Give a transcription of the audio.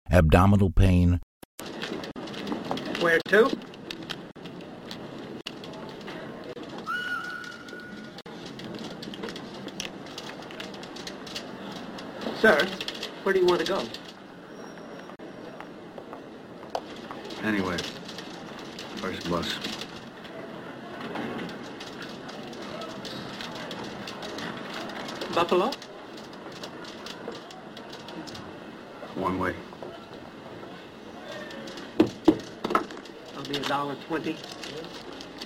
abdominal pain. Where to? Sir, where do you want to go? Anyway, first bus. Buffalo? One way. I'll be $1.20.